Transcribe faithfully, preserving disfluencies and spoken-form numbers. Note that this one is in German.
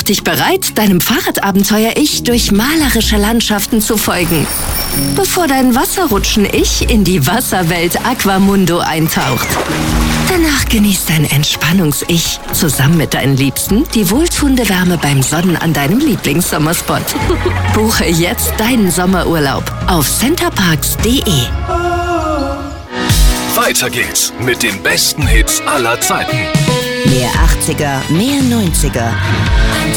dich bereit, deinem Fahrradabenteuer-Ich durch malerische Landschaften zu folgen, bevor dein Wasserrutschen-Ich in die Wasserwelt Aquamundo eintaucht. Danach genießt dein Entspannungs-Ich zusammen mit deinen Liebsten die wohltuende Wärme beim Sonnen an deinem Lieblingssommerspot. Buche jetzt deinen Sommerurlaub auf centerparks punkt de. Weiter geht's mit den besten Hits aller Zeiten. Mehr achtziger, mehr neunziger.